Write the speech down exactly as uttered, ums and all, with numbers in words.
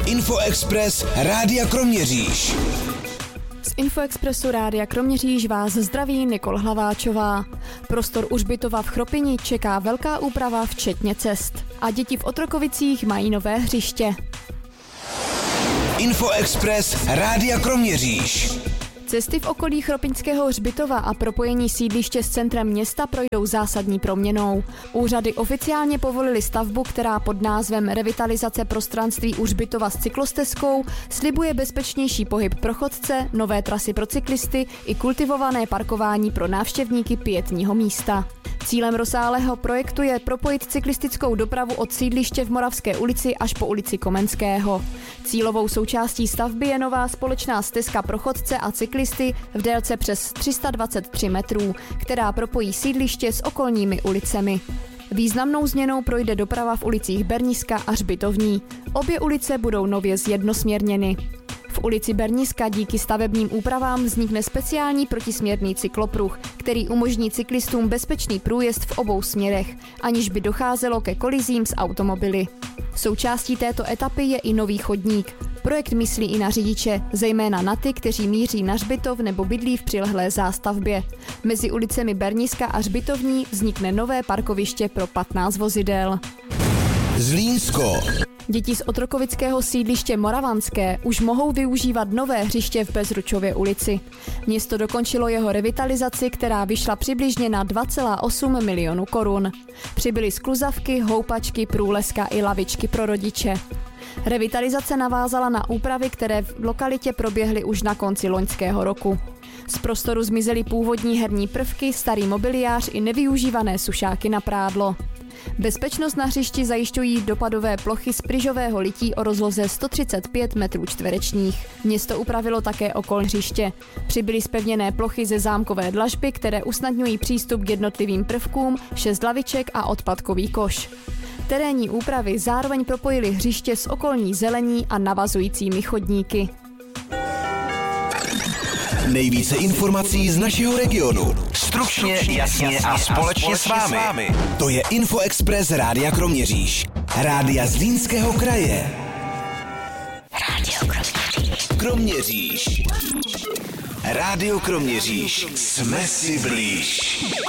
Infoexpress Rádia Kroměříž. Z Infoexpressu Rádia Kroměříž vás zdraví Nikol Hlaváčová. Prostor u hřbitova v Chropini čeká velká úprava včetně cest. A děti v Otrokovicích mají nové hřiště. Infoexpress Rádia Kroměříž. Cesty v okolí Chropiňského hřbitova a propojení sídliště s centrem města projdou zásadní proměnou. Úřady oficiálně povolily stavbu, která pod názvem Revitalizace prostranství u hřbitova s cyklostezkou slibuje bezpečnější pohyb pro chodce, nové trasy pro cyklisty i kultivované parkování pro návštěvníky pietního místa. Cílem rozsáhlého projektu je propojit cyklistickou dopravu od sídliště v Moravské ulici až po ulici Komenského. Cílovou součástí stavby je nová společná stezka pro chodce a cyklisty v délce přes tři sta dvacet tři metrů, která propojí sídliště s okolními ulicemi. Významnou změnou projde doprava v ulicích Berniska a Hřbitovní. Obě ulice budou nově zjednosměrněny. V ulici Berniska díky stavebním úpravám vznikne speciální protisměrný cyklopruh, který umožní cyklistům bezpečný průjezd v obou směrech, aniž by docházelo ke kolizím s automobily. Součástí této etapy je i nový chodník. Projekt myslí i na řidiče, zejména na ty, kteří míří na hřbitov nebo bydlí v přilehlé zástavbě. Mezi ulicemi Berniska a Hřbitovní vznikne nové parkoviště pro patnáct vozidel. Zlínsko. Děti z otrokovického sídliště Moravanské už mohou využívat nové hřiště v Bezručově ulici. Město dokončilo jeho revitalizaci, která vyšla přibližně na dva celá osm milionu korun. Přibyly skluzavky, houpačky, průleska i lavičky pro rodiče. Revitalizace navázala na úpravy, které v lokalitě proběhly už na konci loňského roku. Z prostoru zmizely původní herní prvky, starý mobiliář i nevyužívané sušáky na prádlo. Bezpečnost na hřišti zajišťují dopadové plochy z pryžového lití o rozloze sto třicet pět metrů čtverečních. Město upravilo také okolní hřiště. Přibyly zpevněné plochy ze zámkové dlažby, které usnadňují přístup k jednotlivým prvkům, šest laviček a odpadkový koš. Terénní úpravy zároveň propojily hřiště s okolní zelení a navazujícími chodníky. Nejvíce informací z našeho regionu. Stručně, jasně a společně s vámi. To je Infoexpress Rádia Kroměříž. Rádia Zlínského kraje. Rádio Kroměříž. Kroměříž. Rádio Kroměříž. Jsme si blíž.